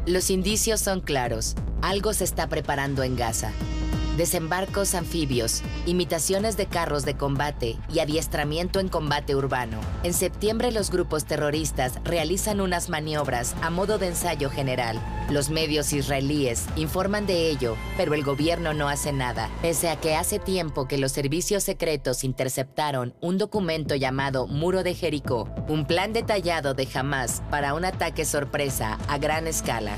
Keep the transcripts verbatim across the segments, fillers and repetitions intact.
Los indicios son claros. Algo se está preparando en Gaza. Desembarcos anfibios, imitaciones de carros de combate y adiestramiento en combate urbano. En septiembre, los grupos terroristas realizan unas maniobras a modo de ensayo general. Los medios israelíes informan de ello, pero el gobierno no hace nada, pese a que hace tiempo que los servicios secretos interceptaron un documento llamado Muro de Jericó, un plan detallado de Hamás para un ataque sorpresa a gran escala.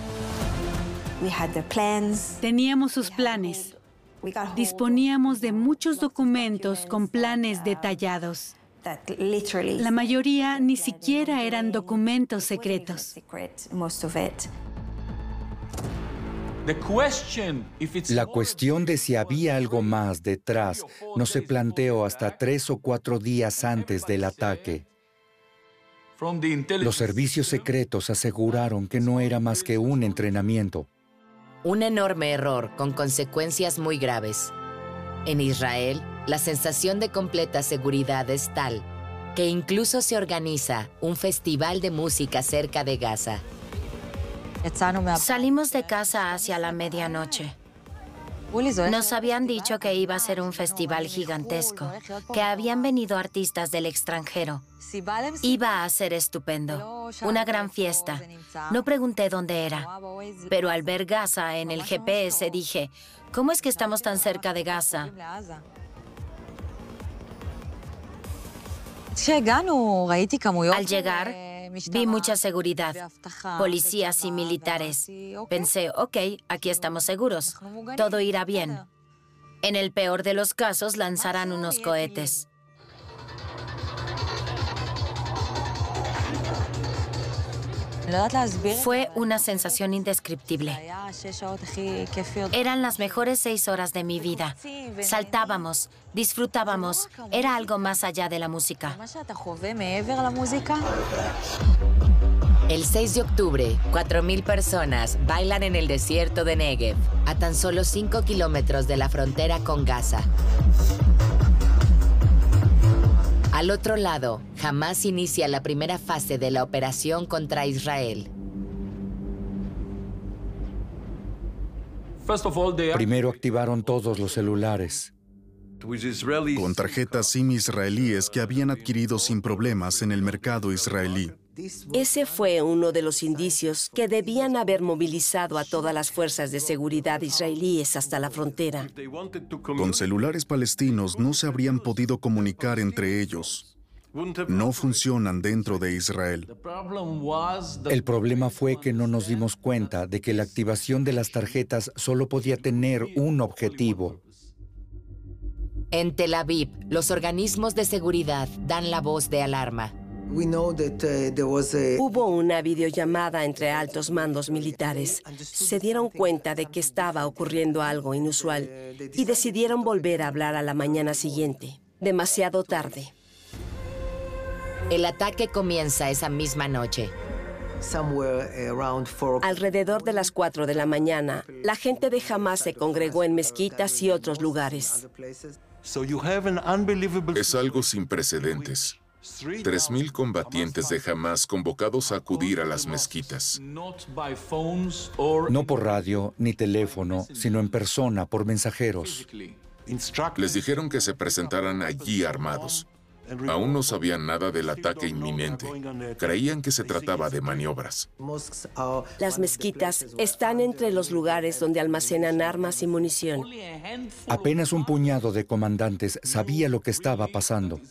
Teníamos sus planes. Disponíamos de muchos documentos con planes detallados. La mayoría ni siquiera eran documentos secretos. La cuestión de si había algo más detrás no se planteó hasta tres o cuatro días antes del ataque. Los servicios secretos aseguraron que no era más que un entrenamiento. Un enorme error con consecuencias muy graves. En Israel, la sensación de completa seguridad es tal que incluso se organiza un festival de música cerca de Gaza. Salimos de casa hacia la medianoche. Nos habían dicho que iba a ser un festival gigantesco, que habían venido artistas del extranjero. Iba a ser estupendo, una gran fiesta. No pregunté dónde era, pero al ver Gaza en el G P S dije, ¿cómo es que estamos tan cerca de Gaza? Al llegar, vi mucha seguridad, policías y militares. Pensé, ok, aquí estamos seguros, todo irá bien. En el peor de los casos, lanzarán unos cohetes. Fue una sensación indescriptible. Eran las mejores seis horas de mi vida. Saltábamos, disfrutábamos. Era algo más allá de la música. El seis de octubre, cuatro mil personas bailan en el desierto de Negev, a tan solo cinco kilómetros de la frontera con Gaza. Al otro lado, Hamás inicia la primera fase de la operación contra Israel. Primero activaron todos los celulares. Con tarjetas SIM israelíes que habían adquirido sin problemas en el mercado israelí. Ese fue uno de los indicios que debían haber movilizado a todas las fuerzas de seguridad israelíes hasta la frontera. Con celulares palestinos no se habrían podido comunicar entre ellos. No funcionan dentro de Israel. El problema fue que no nos dimos cuenta de que la activación de las tarjetas solo podía tener un objetivo. En Tel Aviv, los organismos de seguridad dan la voz de alarma. Hubo una videollamada entre altos mandos militares. Se dieron cuenta de que estaba ocurriendo algo inusual y decidieron volver a hablar a la mañana siguiente, demasiado tarde. El ataque comienza esa misma noche. Alrededor de las cuatro de la mañana, la gente de Hamás se congregó en mezquitas y otros lugares. Es algo sin precedentes. Tres mil combatientes de Hamás convocados a acudir a las mezquitas. No por radio ni teléfono, sino en persona, por mensajeros. Les dijeron que se presentaran allí armados. Aún no sabían nada del ataque inminente. Creían que se trataba de maniobras. Las mezquitas están entre los lugares donde almacenan armas y munición. Apenas un puñado de comandantes sabía lo que estaba pasando.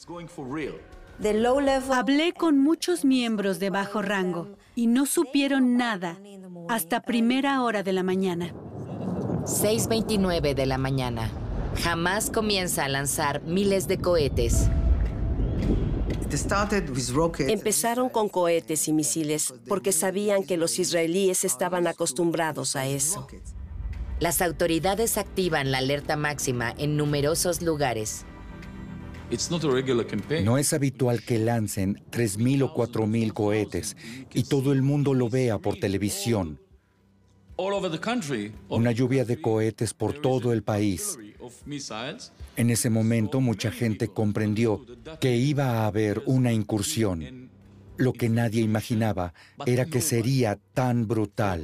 Hablé con muchos miembros de bajo rango y no supieron nada hasta primera hora de la mañana. seis veintinueve de la mañana. Hamás comienza a lanzar miles de cohetes. Empezaron con cohetes y misiles porque sabían que los israelíes estaban acostumbrados a eso. Las autoridades activan la alerta máxima en numerosos lugares. No es habitual que lancen tres mil o cuatro mil cohetes y todo el mundo lo vea por televisión. Una lluvia de cohetes por todo el país. En ese momento, mucha gente comprendió que iba a haber una incursión. Lo que nadie imaginaba era que sería tan brutal.